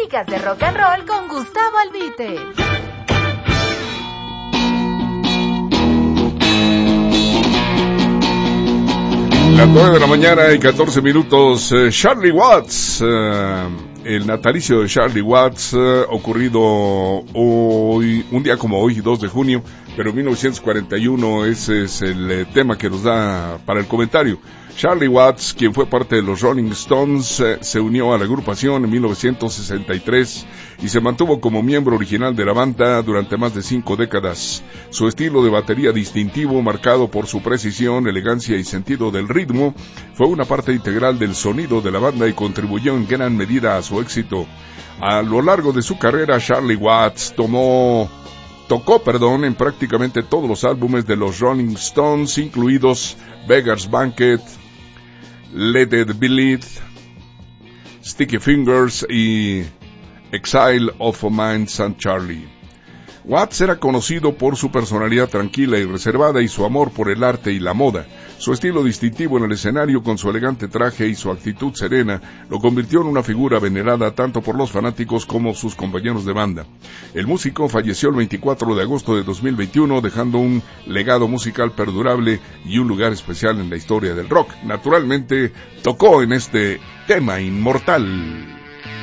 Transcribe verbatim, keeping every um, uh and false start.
Crónicas de Rock and Roll con Gustavo Albite. Las nueve de la mañana y catorce minutos. eh, Charlie Watts, eh, el natalicio de Charlie Watts, eh, ocurrido hoy, un día como hoy, dos de junio, pero en mil novecientos cuarenta y uno. Ese es el eh, tema que nos da para el comentario. Charlie Watts, quien fue parte de los Rolling Stones, eh, se unió a la agrupación en mil novecientos sesenta y tres y se mantuvo como miembro original de la banda durante más de cinco décadas. Su estilo de batería distintivo, marcado por su precisión, elegancia y sentido del ritmo, fue una parte integral del sonido de la banda y contribuyó en gran medida a su éxito. A lo largo de su carrera, Charlie Watts tomó... Tocó, perdón, en prácticamente todos los álbumes de los Rolling Stones, incluidos Beggar's Banquet, Let It Bleed, Sticky Fingers y Exile of a Mind Saint Charlie. Watts era conocido por su personalidad tranquila y reservada y su amor por el arte y la moda. Su estilo distintivo en el escenario, con su elegante traje y su actitud serena, lo convirtió en una figura venerada tanto por los fanáticos como sus compañeros de banda. El músico falleció el veinticuatro de agosto de dos mil veintiuno, dejando un legado musical perdurable y un lugar especial en la historia del rock. Naturalmente, tocó en este tema inmortal.